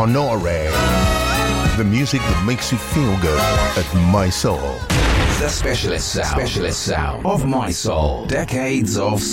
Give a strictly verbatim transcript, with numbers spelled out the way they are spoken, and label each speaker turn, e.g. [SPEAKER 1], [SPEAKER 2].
[SPEAKER 1] Honore. The music that makes you feel good at My Soul.
[SPEAKER 2] The specialist sound, specialist sound of My Soul. Decades of